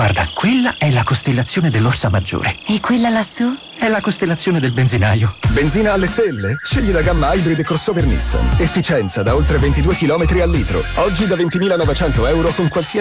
Guarda, quella è la costellazione dell'Orsa Maggiore. E quella lassù? È la costellazione del benzinaio. Benzina alle stelle? Scegli la gamma Hybrid e crossover Nissan. Efficienza da oltre 22 km al litro. Oggi da 20.900 euro con qualsiasi